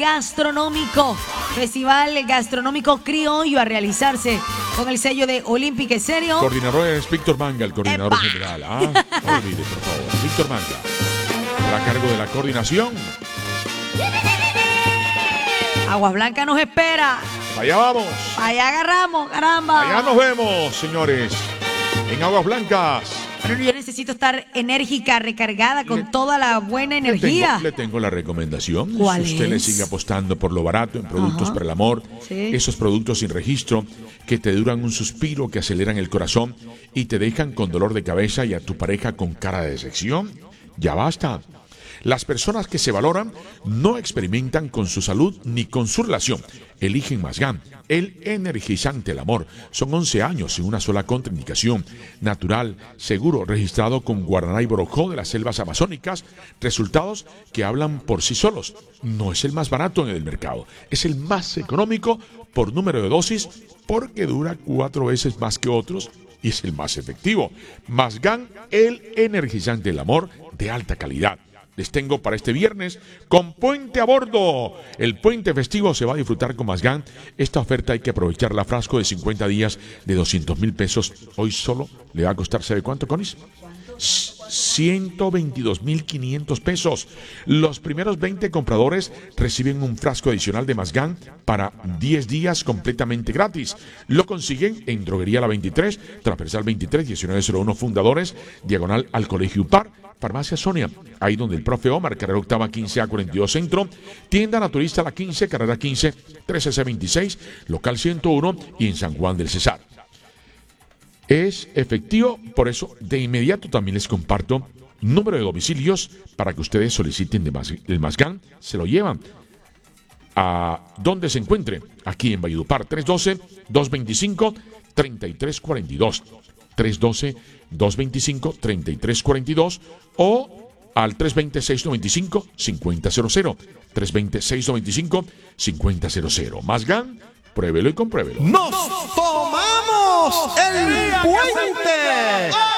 Gastronómico. Festival Gastronómico Criollo a realizarse con el sello de Olympic Estéreo. Coordinador es Víctor Manga, el coordinador general. No olvide, por favor. Víctor Manga. A cargo de la coordinación. Aguas Blancas nos espera. Allá vamos. Allá agarramos, caramba. Allá nos vemos, señores. En Aguas Blancas. Pero yo necesito estar enérgica, recargada con toda la buena energía. Le tengo la recomendación. ¿Cuál si usted le es? sigue apostando por lo barato en productos para el amor, esos productos sin registro que te duran un suspiro, que aceleran el corazón y te dejan con dolor de cabeza y a tu pareja con cara de decepción, ya basta. Las personas que se valoran no experimentan con su salud ni con su relación. Eligen Masgan, el energizante del amor. Son 11 años sin una sola contraindicación. Natural, seguro, registrado con guaraná y borojó de las selvas amazónicas. Resultados que hablan por sí solos. No es el más barato en el mercado. Es el más económico por número de dosis, porque dura 4 veces más que otros y es el más efectivo. Masgan, el energizante del amor de alta calidad. Les tengo para este viernes con puente a bordo. El puente festivo se va a disfrutar con Masgan. Esta oferta hay que aprovecharla. Frasco de 50 días de 200,000 pesos. Hoy solo le va a costar, ¿sabe cuánto, Conis? 122,500 pesos. Los primeros 20 compradores reciben un frasco adicional de Masgan para 10 días completamente gratis. Lo consiguen en Droguería La 23, Transversal 23, 1901 Fundadores, diagonal al Colegio UPAR. Farmacia Sonia, ahí donde el profe Omar, carrera octava 15A42 Centro, tienda naturista La 15, carrera 15, 13C26, local 101 y en San Juan del Cesar. Es efectivo, por eso de inmediato también les comparto número de domicilios para que ustedes soliciten el Masgan, se lo llevan a donde se encuentre, aquí en Valledupar, 312-225-3342. 312-225-3342 o al 320-695-5000. 320-695-5000. Masgan, pruébelo y compruébelo. ¡Nos tomamos el puente!